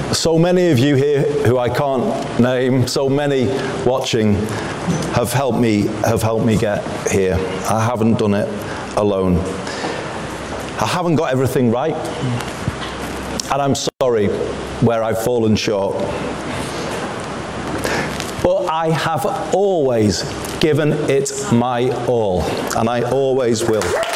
So many of you here who I can't name, so many watching, have helped me get here. I haven't done it alone. I haven't got everything right, and I'm sorry where I've fallen short. But I have always given it my all, and I always will.